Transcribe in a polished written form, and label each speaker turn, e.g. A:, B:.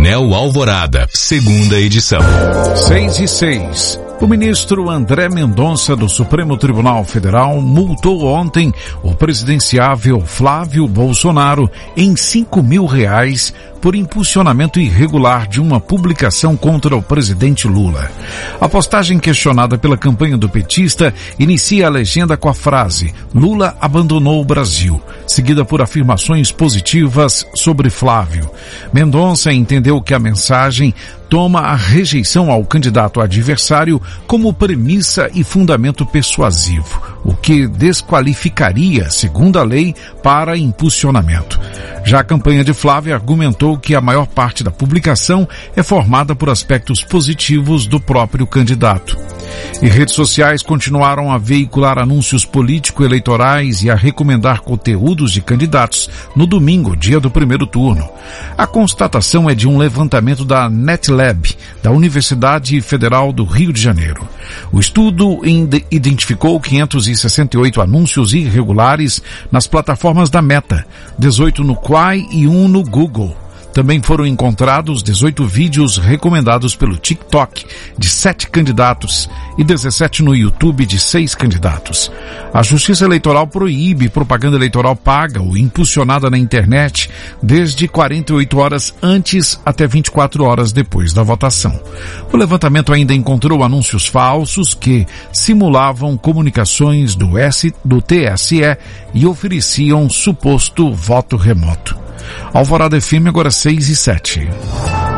A: Painel Alvorada, segunda edição.
B: 6:06. O ministro André Mendonça do Supremo Tribunal Federal multou ontem o presidenciável Flávio Bolsonaro em R$5.000 por impulsionamento irregular de uma publicação contra o presidente Lula. A postagem questionada pela campanha do petista inicia a legenda com a frase "Lula abandonou o Brasil", seguida por afirmações positivas sobre Flávio. Mendonça entendeu que a mensagem toma a rejeição ao candidato adversário como premissa e fundamento persuasivo, o que desqualificaria, segundo a lei, para impulsionamento. Já a campanha de Flávio argumentou que a maior parte da publicação é formada por aspectos positivos do próprio candidato. E redes sociais continuaram a veicular anúncios político-eleitorais e a recomendar conteúdos de candidatos no domingo, dia do primeiro turno. A constatação é de um levantamento da NetLab, da Universidade Federal do Rio de Janeiro. O estudo identificou 568 anúncios irregulares nas plataformas da Meta, 18 no Quai e 1 no Google. Também foram encontrados 18 vídeos recomendados pelo TikTok de 7 candidatos e 17 no YouTube de 6 candidatos. A Justiça Eleitoral proíbe propaganda eleitoral paga ou impulsionada na internet desde 48 horas antes até 24 horas depois da votação. O levantamento ainda encontrou anúncios falsos que simulavam comunicações do TSE e ofereciam suposto voto remoto. Alvorada FM agora 6:07.